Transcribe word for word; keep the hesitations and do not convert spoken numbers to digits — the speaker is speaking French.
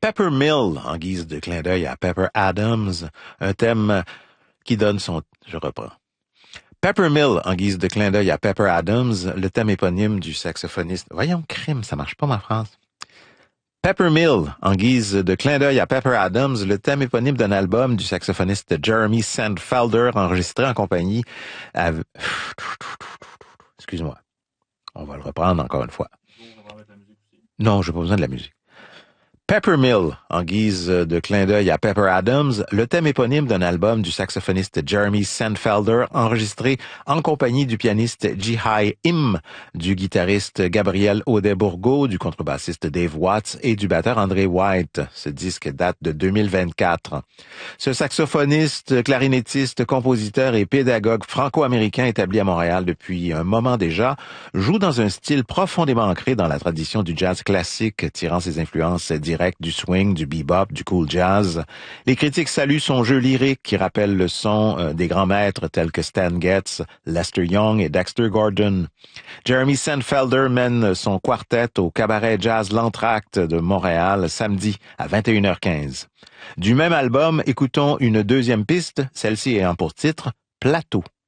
Pepper Mill, en guise de clin d'œil à Pepper Adams, un thème qui donne son... Je reprends. Pepper Mill, en guise de clin d'œil à Pepper Adams, le thème éponyme du saxophoniste... Voyons, crime, ça marche pas ma phrase. Pepper Mill, en guise de clin d'œil à Pepper Adams, le thème éponyme d'un album du saxophoniste Jeremy Sandfelder, enregistré en compagnie... Avec... Excuse-moi. On va le reprendre encore une fois. Non, j'ai pas besoin de la musique. Pepper Mill, en guise de clin d'œil à Pepper Adams, le thème éponyme d'un album du saxophoniste Jeremy Sandfelder, enregistré en compagnie du pianiste Ji-Hai Im, du guitariste Gabriel Audet-Bourgault, du contrebassiste Dave Watts et du batteur André White. Ce disque date de deux mille vingt-quatre. Ce saxophoniste, clarinettiste, compositeur et pédagogue franco-américain établi à Montréal depuis un moment déjà, joue dans un style profondément ancré dans la tradition du jazz classique, tirant ses influences directes du swing, du bebop, du cool jazz. Les critiques saluent son jeu lyrique qui rappelle le son euh, des grands maîtres tels que Stan Getz, Lester Young et Dexter Gordon. Jeremy Sandfelder mène son quartet au cabaret jazz L'Entracte de Montréal samedi à vingt et une heures quinze. Du même album, écoutons une deuxième piste, celle-ci ayant pour titre Plateau.